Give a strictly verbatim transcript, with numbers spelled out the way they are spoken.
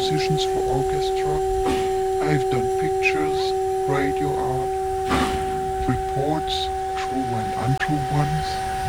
compositions for orchestra. I've done pictures, radio art, reports, true and untrue ones.